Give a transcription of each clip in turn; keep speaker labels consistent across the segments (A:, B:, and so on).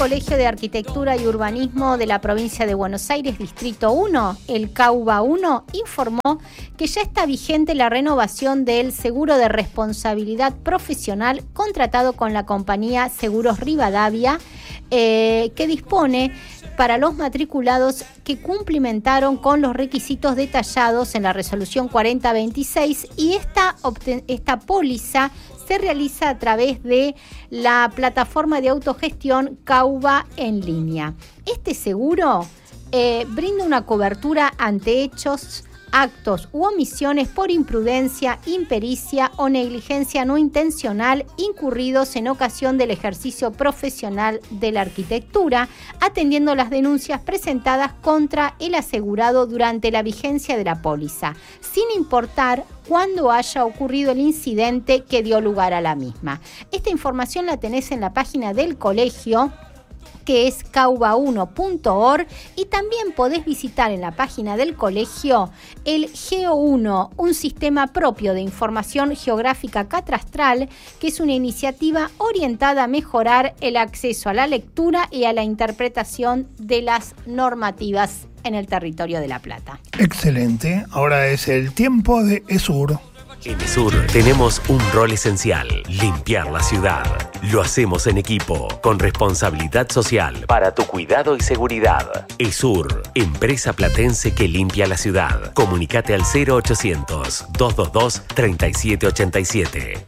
A: Colegio de Arquitectura y Urbanismo de la provincia de Buenos Aires, Distrito 1, el CAUBA 1, informó que ya está vigente la renovación del seguro de responsabilidad profesional contratado con la compañía Seguros Rivadavia, que dispone para los matriculados que cumplimentaron con los requisitos detallados en la resolución 4026, y esta póliza se realiza a través de la plataforma de autogestión CAUBA en línea. Este seguro brinda una cobertura ante hechos, actos u omisiones por imprudencia, impericia o negligencia no intencional incurridos en ocasión del ejercicio profesional de la arquitectura, atendiendo las denuncias presentadas contra el asegurado durante la vigencia de la póliza, sin importar cuándo haya ocurrido el incidente que dio lugar a la misma. Esta información la tenés en la página del colegio, que es cauba1.org, y también podés visitar en la página del colegio el Geo1, un sistema propio de información geográfica catastral, que es una iniciativa orientada a mejorar el acceso a la lectura y a la interpretación de las normativas en el territorio de La Plata.
B: Excelente, ahora es el tiempo de ESUR.
C: En ESUR tenemos un rol esencial: limpiar la ciudad. Lo hacemos en equipo, con responsabilidad social, para tu cuidado y seguridad. ESUR, empresa platense que limpia la ciudad. Comunicate al 0800-222-3787.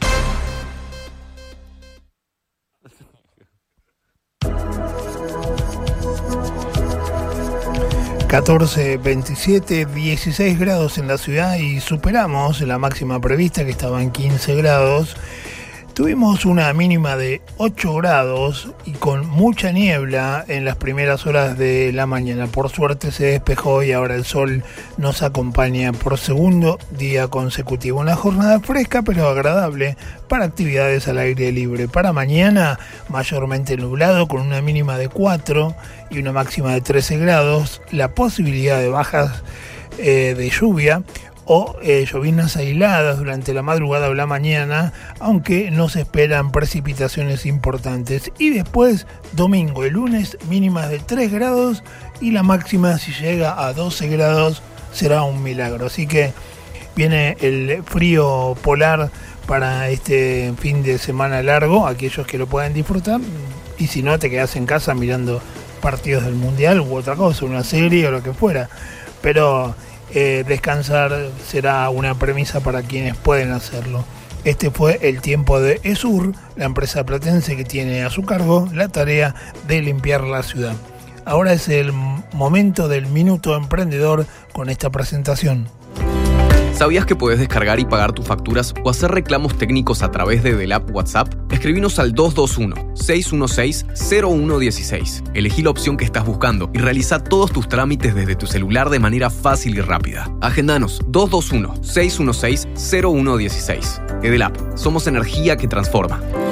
B: (14:27), 16 grados en la ciudad y superamos la máxima prevista, que estaba en 15 grados. Tuvimos una mínima de 8 grados y con mucha niebla en las primeras horas de la mañana. Por suerte se despejó y ahora el sol nos acompaña por segundo día consecutivo. Una jornada fresca pero agradable para actividades al aire libre. Para mañana, mayormente nublado con una mínima de 4 y una máxima de 13 grados. La posibilidad de bajas de lluvia o lloviznas aisladas durante la madrugada o la mañana, aunque no se esperan precipitaciones importantes. Y después, domingo y lunes, mínimas de 3 grados y la máxima, si llega a 12 grados, será un milagro. Así que viene el frío polar para este fin de semana largo, aquellos que lo puedan disfrutar, y si no, te quedás en casa mirando partidos del Mundial u otra cosa, una serie o lo que fuera. Pero descansar será una premisa para quienes pueden hacerlo. Este fue el tiempo de ESUR, la empresa platense que tiene a su cargo la tarea de limpiar la ciudad. Ahora es el momento del Minuto Emprendedor con esta presentación.
D: ¿Sabías que puedes descargar y pagar tus facturas o hacer reclamos técnicos a través del app WhatsApp? Escribinos al 221-616-0116. Elegí la opción que estás buscando y realiza todos tus trámites desde tu celular de manera fácil y rápida. Agendanos 221-616-0116. Edelap, somos energía que transforma.